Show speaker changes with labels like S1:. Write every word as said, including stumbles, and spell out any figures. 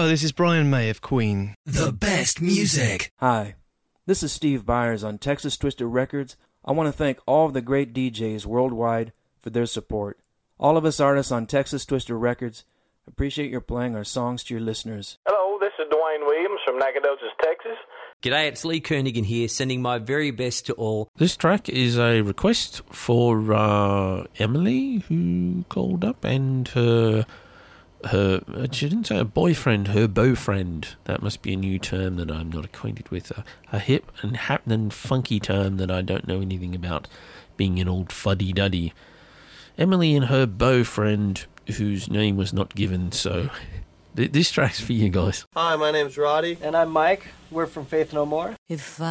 S1: Hello, this is Brian May of Queen.
S2: The best music.
S3: Hi, this is Steve Byers on Texas Twister Records. I want to thank all of the great D Js worldwide for their support. All of us artists on Texas Twister Records appreciate your playing our songs to your listeners.
S4: Hello, this is Dwayne Williams from Nacogdoches, Texas.
S5: G'day, it's Lee Koenigan here, sending my very best to all.
S6: This track is a request for uh, Emily, who called up, and her, her, she didn't say a boyfriend, her beau-friend. That must be a new term that I'm not acquainted with. A, a hip and happening funky term that I don't know anything about, being an old fuddy-duddy. Emily and her beau-friend, whose name was not given, so th- this track's for you guys.
S7: Hi, my name's Roddy.
S8: And I'm Mike. We're from Faith No More.
S9: If